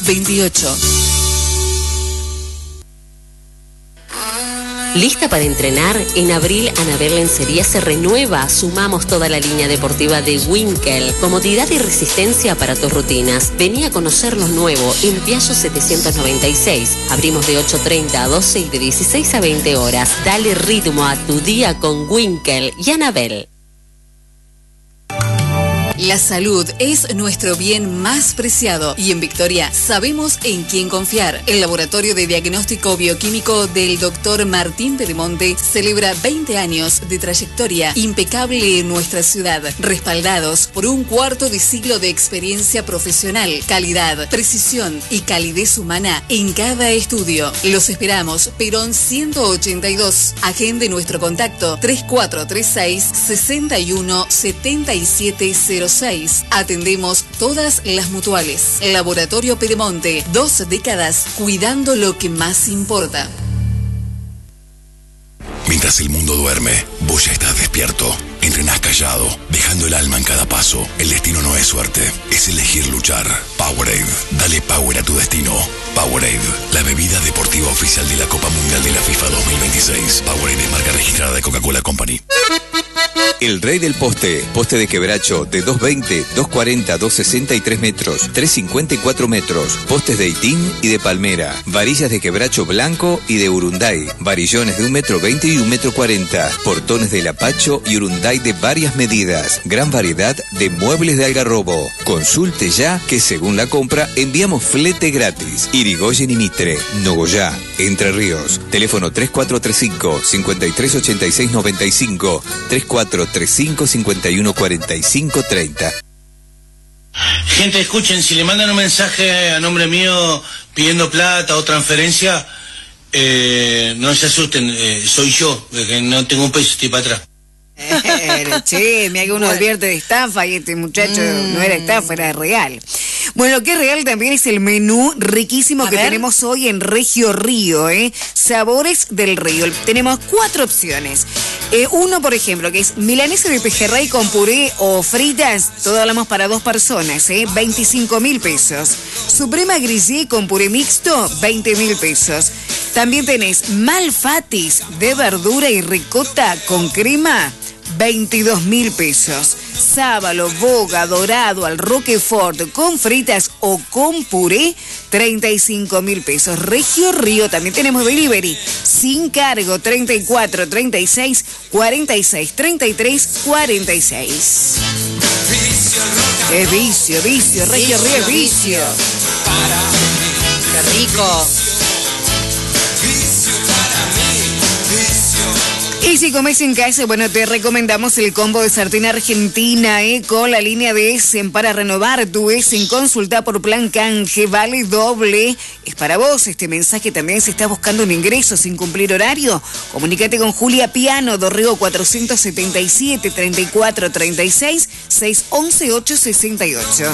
28. ¿Lista para entrenar? En abril, Anabel Lencería se renueva. Sumamos toda la línea deportiva de Winkel. Comodidad y resistencia para tus rutinas. Vení a conocer lo nuevo en Piaggio 796. Abrimos de 8:30 a 12 y de 16 a 20 horas. Dale ritmo a tu día con Winkel y Anabel. La salud es nuestro bien más preciado y en Victoria sabemos en quién confiar. El Laboratorio de Diagnóstico Bioquímico del Dr. Martín Pedemonte celebra 20 años de trayectoria impecable en nuestra ciudad, respaldados por un cuarto de siglo de experiencia profesional, calidad, precisión y calidez humana en cada estudio. Los esperamos, Perón 182. Agende nuestro contacto 3436 61 7706. Atendemos todas las mutuales. Laboratorio Pedemonte, 2 décadas cuidando lo que más importa. Mientras el mundo duerme, vos ya estás despierto. Entrenás callado, dejando el alma en cada paso. El destino no es suerte, es elegir luchar. Powerade, dale power a tu destino. Powerade, la bebida deportiva oficial de la Copa Mundial de la FIFA 2026. Powerade es marca registrada de Coca-Cola Company. El rey del poste, poste de quebracho de 220, 240, 263 metros, 354 metros, postes de itín y de palmera, varillas de quebracho blanco y de urunday, varillones de 1,20 m y 1,40 m, portones de lapacho y urunday de varias medidas, gran variedad de muebles de Algarrobo. Consulte ya que según la compra enviamos flete gratis. Irigoyen y Mitre, Nogoyá, Entre Ríos. Teléfono 3435 5386 95 3435 51 45 30. Gente, escuchen, si le mandan un mensaje a nombre mío pidiendo plata o transferencia, no se asusten, soy yo, que no tengo un peso, estoy para atrás. Che, mira que uno advierte de estafa y este muchacho no era estafa, era real. Bueno, lo que es real también es el menú riquísimo que tenemos hoy en Regio Río, Sabores del Río. Tenemos 4 opciones. Uno, por ejemplo, que es milanesa de pejerrey con puré o fritas, todo hablamos para 2 personas, 25.000 pesos. Suprema grillé con puré mixto, 20.000 pesos. También tenés malfatis de verdura y ricota con crema, 22.000 pesos. Sábalo, boga, dorado al roquefort con fritas o con puré, 35.000 pesos. Regio Río, también tenemos delivery sin cargo, 34 36 46 33 46. Es vicio, Regio Río es vicio. Qué rico. Y si comes en casa, bueno, te recomendamos el combo de sartén argentina, con la línea de Essen para renovar tu Essen. Consulta por plan canje, vale doble. Es para vos este mensaje también. Si estás buscando un ingreso sin cumplir horario, comunícate con Julia Piano, Dorrego 477 34 36 611 868.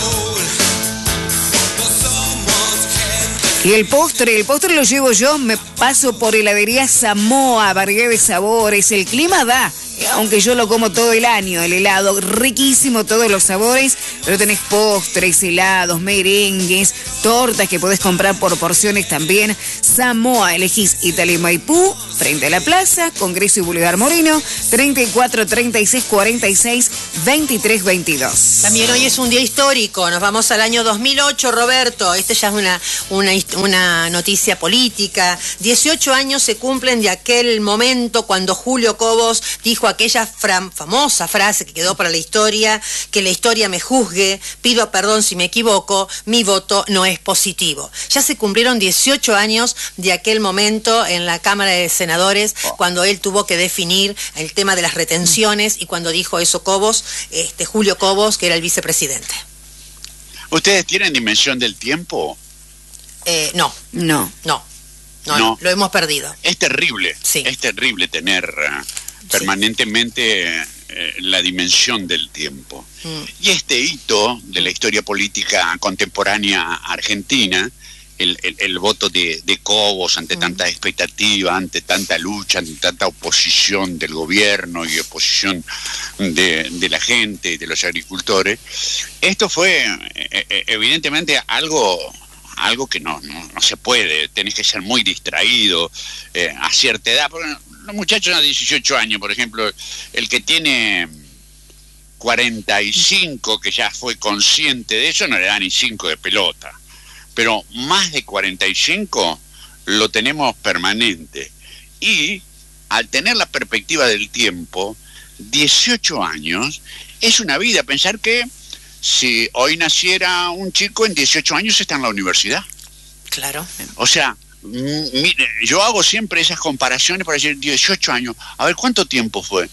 Y el postre lo llevo yo, me paso por heladería Samoa, variedad de sabores, el clima da, aunque yo lo como todo el año, el helado, riquísimo todos los sabores, pero tenés postres, helados, merengues, tortas que podés comprar por porciones también. Samoa, elegís Italia Maipú, frente a la plaza, Congreso y Boulevard Moreno, 34 36 46 23 22. También hoy es un día histórico, nos vamos al año 2008, Roberto, este ya es una noticia política. 18 años se cumplen de aquel momento cuando Julio Cobos dijo aquella famosa frase que quedó para la historia, que la historia me juzgue, pido perdón si me equivoco, mi voto no es positivo. Ya se cumplieron 18 años de aquel momento en la Cámara de Senadores, cuando él tuvo que definir el tema de las retenciones y cuando dijo eso Cobos, Julio Cobos, que era el vicepresidente. ¿Ustedes tienen dimensión del tiempo? No, lo hemos perdido. Es terrible, sí. Es terrible tener permanentemente la dimensión del tiempo. Y este hito de la historia política contemporánea argentina, el voto de Cobos ante tanta expectativa, ante tanta lucha, ante tanta oposición del gobierno y oposición de la gente y de los agricultores, esto fue evidentemente algo algo que no se puede, tenés que ser muy distraído a cierta edad. Porque los muchachos a 18 años, por ejemplo, el que tiene 45, que ya fue consciente de eso, no le da ni 5 de pelota. Pero más de 45 lo tenemos permanente. Y al tener la perspectiva del tiempo, 18 años es una vida. Pensar que si hoy naciera un chico, en 18 años está en la universidad. Claro. O sea, mire, yo hago siempre esas comparaciones para decir 18 años. A ver, ¿cuánto tiempo fue?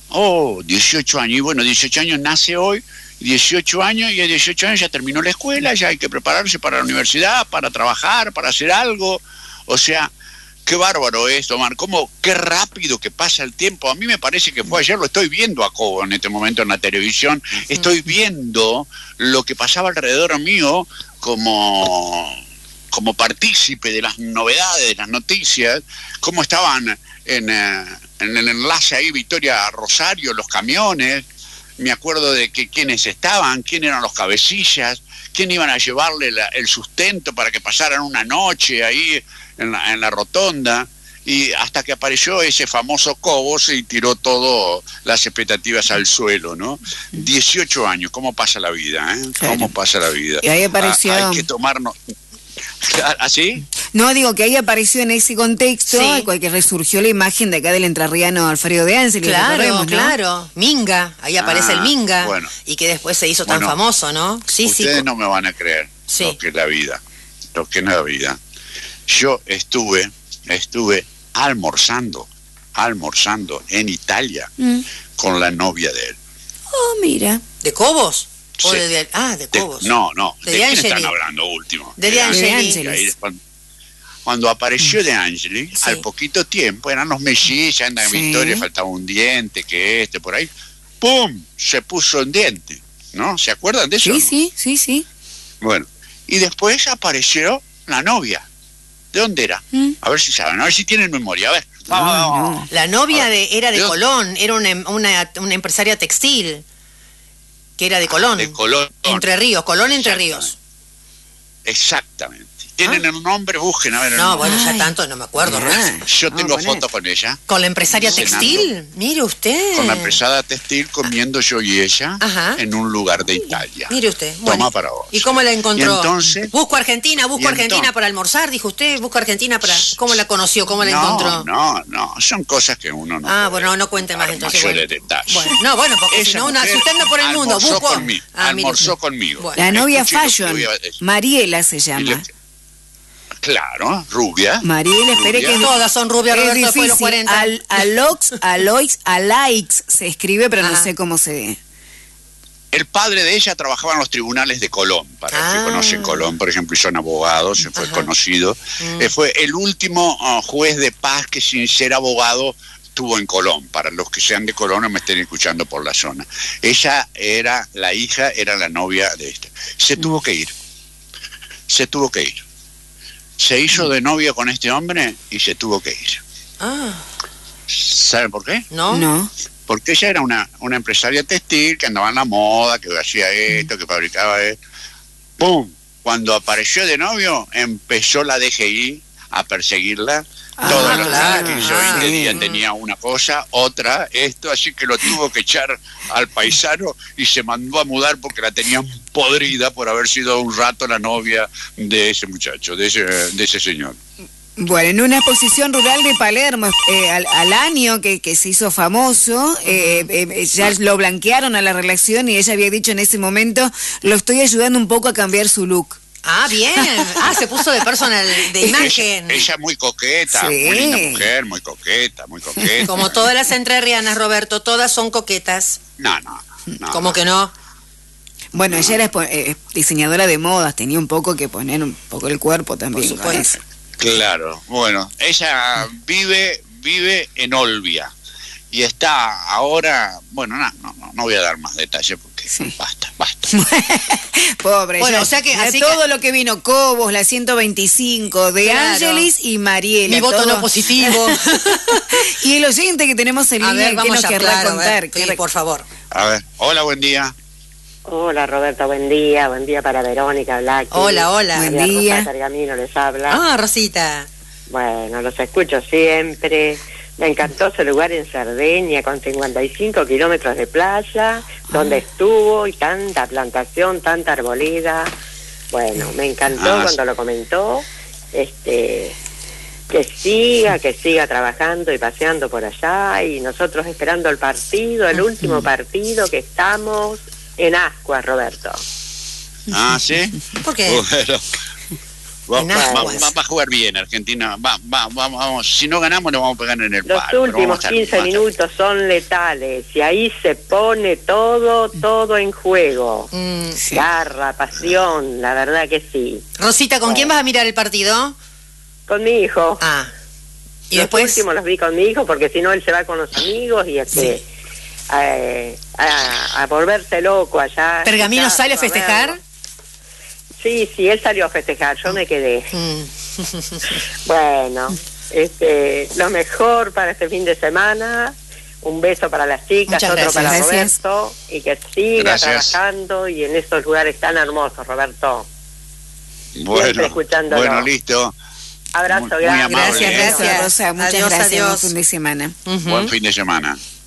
18 años. Y bueno, 18 años nace hoy, 18 años, y a 18 años ya terminó la escuela, ya hay que prepararse para la universidad, para trabajar, para hacer algo. O sea, qué bárbaro es, Omar, qué rápido que pasa el tiempo. A mí me parece que fue ayer, lo estoy viendo a Cobo en este momento en la televisión, estoy viendo lo que pasaba alrededor mío como partícipe de las novedades, de las noticias, cómo estaban en el enlace ahí Victoria Rosario, los camiones. Me acuerdo de quiénes estaban, quién eran los cabecillas, quién iban a llevarle el sustento para que pasaran una noche ahí en la rotonda, y hasta que apareció ese famoso Cobos y tiró todas las expectativas al suelo, ¿no? 18 años, ¿cómo pasa la vida? Claro. ¿Cómo pasa la vida? Y ahí apareció... Hay que tomarnos... ¿Así? No, digo que ahí apareció en ese contexto, que resurgió la imagen de acá del entrerriano Alfredo de Ángeles. Claro, claro. Minga, ahí aparece el Minga, bueno, y que después se hizo tan famoso, ¿no? Sí, ustedes no me van a creer lo que es la vida, lo que es la vida. Yo estuve almorzando en Italia con la novia de él. Oh, mira. ¿De Cobos? Sí. De Cobos. No. ¿De quién Angeli? están hablando último? De Angeli. Ahí, cuando apareció De Angeli, al poquito tiempo, eran los mellizos, ya en la Victoria faltaba un diente, por ahí, ¡pum! Se puso un diente, ¿no? ¿Se acuerdan de eso? Sí. Bueno, y después apareció la novia. ¿De dónde era? A ver si saben, a ver si tienen memoria, a ver. No. La novia era de Colón, era una empresaria textil, que era de Colón. De Colón. Entre Ríos, Colón Entre Ríos. Exactamente. ¿Tienen el nombre? Busquen, a ver. No, bueno, ya tanto no me acuerdo. Yo tengo fotos con ella. ¿Con la empresaria textil? Mire usted. Con la empresaria textil, comiendo yo y ella en un lugar de Italia. Mire usted. Toma para vos. ¿Y cómo la encontró? Y entonces, busco Argentina para almorzar, dijo usted. Busco Argentina para... ¿Cómo la conoció? ¿Cómo la encontró? No. Son cosas que uno no bueno, no cuente más entonces. Mayores detalles. Bueno, porque si no, uno asustando por el mundo. Almorzó conmigo. Bueno. La novia Fashion, Mariela se llama. Claro, rubia. Mariela, espere que... Todas son rubias, Roberto, después de los 40. Aloix se escribe, pero no sé cómo se... El padre de ella trabajaba en los tribunales de Colón, para los que conocen Colón, por ejemplo, y son abogados, se fue conocido. Fue el último juez de paz que, sin ser abogado, tuvo en Colón. Para los que sean de Colón o me estén escuchando por la zona. Ella era la hija, era la novia de esta. Se tuvo que ir. Se hizo de novia con este hombre y se tuvo que ir. ¿Saben por qué? No. Porque ella era una empresaria textil que andaba en la moda, que hacía esto, que fabricaba esto. ¡Pum! Cuando apareció de novio, empezó la DGI a perseguirla. Todas las días que hizo 20 días tenía una cosa, otra, esto, así que lo tuvo que echar al paisano y se mandó a mudar porque la tenían podrida por haber sido un rato la novia de ese muchacho, de ese señor. Bueno, en una exposición rural de Palermo, al año que se hizo famoso, ya lo blanquearon a la relación y ella había dicho en ese momento, lo estoy ayudando un poco a cambiar su look. Bien. Se puso de personal, de imagen. Ella muy coqueta, muy linda mujer, muy coqueta. Como todas las entrerrianas, Roberto, todas son coquetas. No. ¿Cómo que no? Bueno, ella era diseñadora de modas, tenía un poco que poner un poco el cuerpo también. Por supuesto. Claro, bueno, ella vive en Olbia y está ahora, bueno, no voy a dar más detalles porque basta. Pobre, bueno, o sea que así todo lo que vino, Cobos, la 125, de Ángeles y Mariela. Mi voto no positivo. Y el oyente que tenemos en línea, ¿qué nos querrá contar? Por favor. A ver, hola, buen día. Hola Roberto, buen día para Verónica Black. Hola. Buen día. Rosa Pergamino les habla. Ah, Rosita. Bueno, los escucho siempre. Me encantó ese lugar en Cerdeña con 55 kilómetros de playa, donde estuvo y tanta plantación, tanta arboleda. Bueno, me encantó cuando lo comentó. Que siga trabajando y paseando por allá, y nosotros esperando el partido, el último partido, que estamos en Ascuas, Roberto. Ah, ¿sí? ¿Por qué? Bueno, va a jugar bien Argentina. Vamos. Si no ganamos, nos vamos a pegar en el palo. Los últimos 15 minutos son letales y ahí se pone todo en juego. Garra, pasión, la verdad que sí. Rosita, ¿con quién vas a mirar el partido? Con mi hijo. Y los después últimos los vi con mi hijo, porque si no él se va con los amigos y a volverse loco allá. ¿Pergamino sale a festejar? Sí, él salió a festejar, yo me quedé. Bueno, lo mejor para este fin de semana. Un beso para las chicas, otro para Roberto, y que siga trabajando y en esos lugares tan hermosos, Roberto. Bueno, listo. Abrazo muy grande. amable. Gracias, Rosa. Muchas gracias. Adiós. Buen fin de semana. Buen fin de semana.